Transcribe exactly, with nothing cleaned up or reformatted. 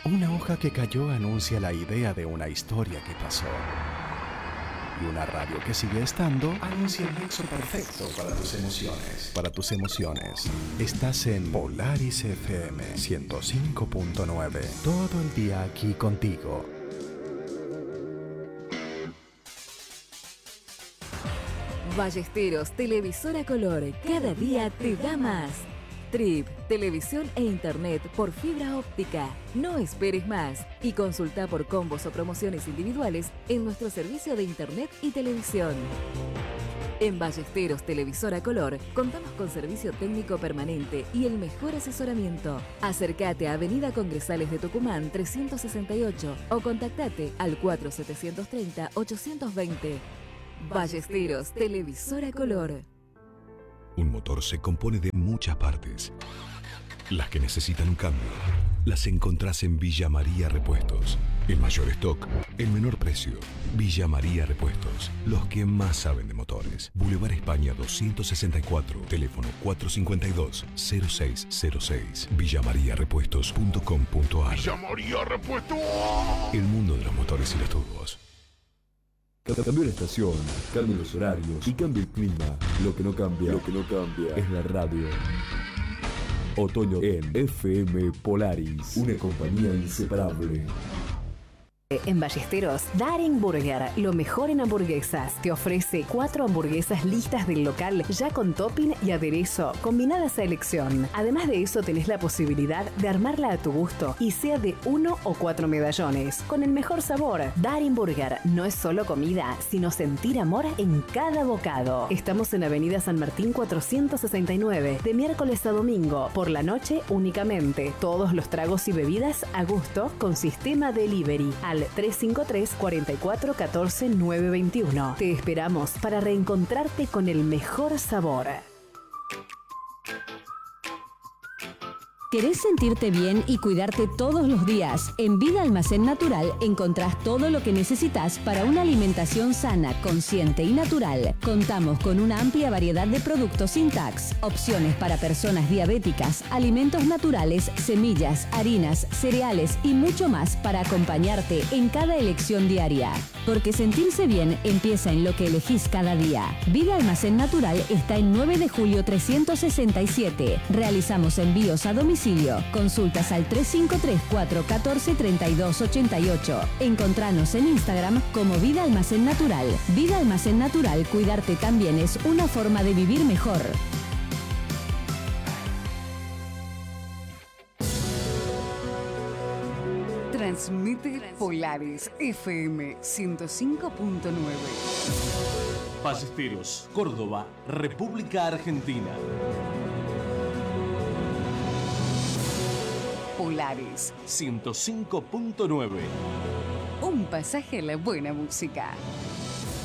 Una hoja que cayó anuncia la idea de una historia que pasó. Y una radio que sigue estando anuncia el nexo perfecto para tus emociones. Para tus emociones. Estás en Polaris F M ciento cinco punto nueve. Todo el día aquí contigo. Ballesteros, televisora color, cada día te da más. Trip, televisión e internet por fibra óptica. No esperes más y consulta por combos o promociones individuales en nuestro servicio de internet y televisión. En Ballesteros Televisora Color contamos con servicio técnico permanente y el mejor asesoramiento. Acércate a Avenida Congresales de Tucumán trescientos sesenta y ocho o contactate al cuatro setecientos treinta ochocientos veinte. Ballesteros Televisora Color. Un motor se compone de muchas partes. Las que necesitan un cambio, las encontrás en Villa María Repuestos. El mayor stock, el menor precio. Villa María Repuestos, los que más saben de motores. Boulevard España doscientos sesenta y cuatro, teléfono cuatro cinco dos, cero seis cero seis. villamaria repuestos punto com punto a r. Villa María Repuestos. El mundo de los motores y los turbos. Cambió la estación, cambian los horarios y cambia el clima. Lo que no cambia, lo que no cambia es la radio. Otoño en F M Polaris, una compañía inseparable. En Ballesteros, Daring Burger, lo mejor en hamburguesas. Te ofrece cuatro hamburguesas listas del local, ya con topping y aderezo, combinadas a elección. Además de eso, tenés la posibilidad de armarla a tu gusto y sea de uno o cuatro medallones, con el mejor sabor. Daring Burger no es solo comida, sino sentir amor en cada bocado. Estamos en Avenida San Martín cuatrocientos sesenta y nueve, de miércoles a domingo, por la noche únicamente. Todos los tragos y bebidas a gusto con sistema delivery. Al tres cinco tres, cuatro cuatro, uno cuatro, nueve dos uno. Te esperamos para reencontrarte con el mejor sabor. ¿Querés sentirte bien y cuidarte todos los días? En Vida Almacén Natural encontrás todo lo que necesitas para una alimentación sana, consciente y natural. Contamos con una amplia variedad de productos sin tax, opciones para personas diabéticas, alimentos naturales, semillas, harinas, cereales y mucho más para acompañarte en cada elección diaria. Porque sentirse bien empieza en lo que elegís cada día. Vida Almacén Natural está en nueve de julio trescientos sesenta y siete. Realizamos envíos a domicilio. Consultas al tres cinco tres, cuatro uno cuatro, tres dos ocho ocho. Encontranos en Instagram como Vida Almacén Natural. Vida Almacén Natural, cuidarte también es una forma de vivir mejor. Transmite Polaris F M ciento cinco punto nueve. Ballesteros, Córdoba, República Argentina. Polaris ciento cinco punto nueve. Un pasaje a la buena música.